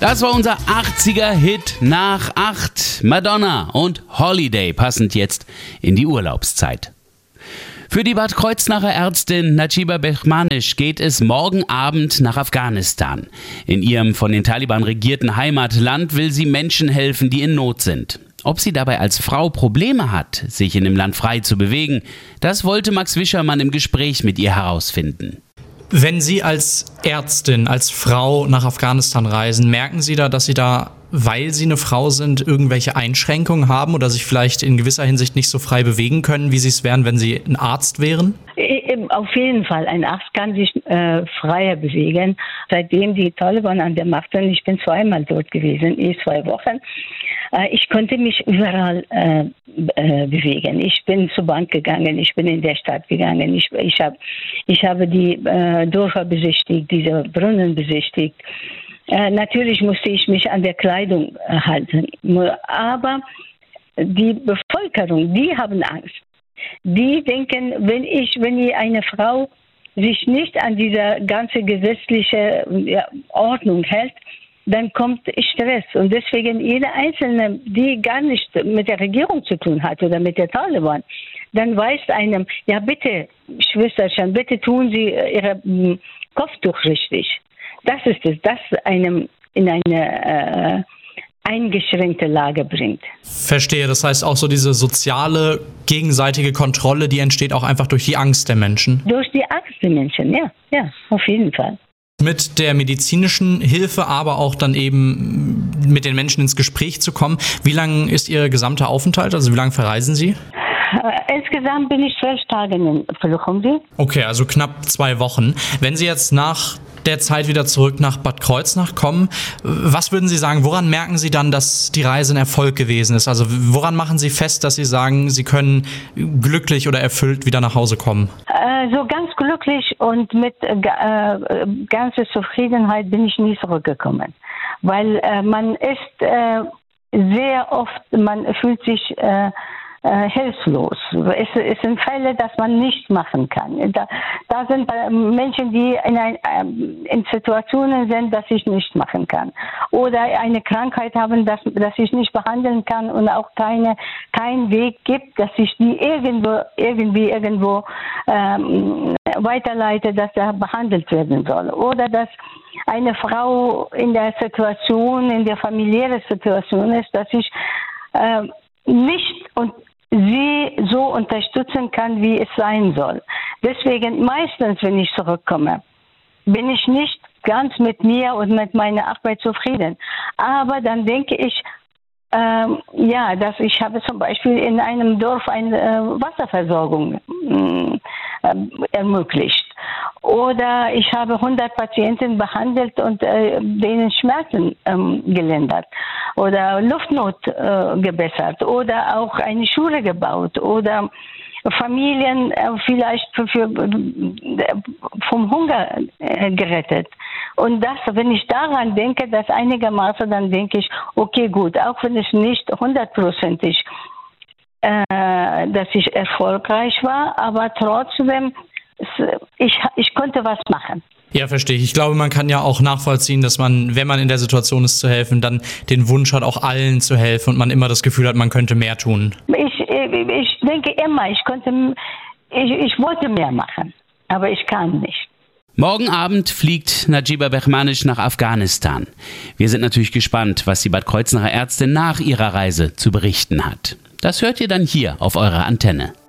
Das war unser 80er-Hit nach 8. Madonna und Holiday passend jetzt in die Urlaubszeit. Für die Bad Kreuznacher Ärztin Najiba Behmanish geht es morgen Abend nach Afghanistan. In ihrem von den Taliban regierten Heimatland will sie Menschen helfen, die in Not sind. Ob sie dabei als Frau Probleme hat, sich in dem Land frei zu bewegen, das wollte Max Wischermann im Gespräch mit ihr herausfinden. Wenn Sie als Ärztin, als Frau nach Afghanistan reisen, merken Sie da, dass Sie da, weil Sie eine Frau sind, irgendwelche Einschränkungen haben oder sich vielleicht in gewisser Hinsicht nicht so frei bewegen können, wie Sie es wären, wenn Sie ein Arzt wären? Auf jeden Fall. Ein Arzt kann sich freier bewegen. Seitdem die Taliban an der Macht sind, ich bin zweimal dort gewesen, 2 Wochen. Ich konnte mich überall bewegen. Ich bin zur Bank gegangen, ich bin in der Stadt gegangen. Ich habe die Dörfer besichtigt, diese Brunnen besichtigt. Natürlich musste ich mich an der Kleidung halten. Aber die Bevölkerung, die haben Angst. Die denken, wenn eine Frau sich nicht an diese ganze gesetzliche Ordnung hält, dann kommt Stress. Und deswegen jede Einzelne, die gar nicht mit der Regierung zu tun hat oder mit der Taliban, dann weiß einem, ja bitte, Schwesterchen, bitte tun Sie Ihr Kopftuch richtig. Das ist es, das einem in eine eingeschränkte Lage bringt. Verstehe, das heißt auch so diese soziale, gegenseitige Kontrolle, die entsteht auch einfach durch die Angst der Menschen? Durch die Angst der Menschen, ja, auf jeden Fall. Mit der medizinischen Hilfe, aber auch dann eben mit den Menschen ins Gespräch zu kommen. Wie lang ist Ihr gesamter Aufenthalt? Also wie lange verreisen Sie? Insgesamt bin ich 12 Tage in Verluchung. Okay, also knapp 2 Wochen. Wenn Sie jetzt nach der Zeit wieder zurück nach Bad Kreuznach kommen, was würden Sie sagen, woran merken Sie dann, dass die Reise ein Erfolg gewesen ist? Also woran machen Sie fest, dass Sie sagen, Sie können glücklich oder erfüllt wieder nach Hause kommen? So ganz glücklich und mit ganzer Zufriedenheit bin ich nie zurückgekommen. Weil man ist sehr oft, man fühlt sich hilflos. Es sind Fälle, dass man nichts machen kann. Da sind Menschen, die in Situationen sind, dass ich nicht machen kann. Oder eine Krankheit haben, dass ich nicht behandeln kann und auch keinen Weg gibt, dass ich die irgendwo weiterleite, dass er behandelt werden soll. Oder dass eine Frau in der familiären Situation ist, dass ich nicht sie so unterstützen kann, wie es sein soll. Deswegen meistens, wenn ich zurückkomme, bin ich nicht ganz mit mir und mit meiner Arbeit zufrieden. Aber dann denke ich, dass ich habe zum Beispiel in einem Dorf eine Wasserversorgung ermöglicht. Oder ich habe 100 Patienten behandelt und denen Schmerzen gelindert. Oder Luftnot gebessert. Oder auch eine Schule gebaut. Oder Familien vielleicht vom Hunger gerettet. Und das, wenn ich daran denke, das einigermaßen, dann denke ich, okay, gut, auch wenn es nicht 100%ig, dass ich erfolgreich war, aber trotzdem, ich konnte was machen. Ja, verstehe ich. Ich glaube, man kann ja auch nachvollziehen, dass man, wenn man in der Situation ist zu helfen, dann den Wunsch hat, auch allen zu helfen und man immer das Gefühl hat, man könnte mehr tun. Ich denke immer, ich wollte mehr machen, aber ich kann nicht. Morgen Abend fliegt Najiba Behmanish nach Afghanistan. Wir sind natürlich gespannt, was die Bad Kreuznacher Ärztin nach ihrer Reise zu berichten hat. Das hört ihr dann hier auf eurer Antenne.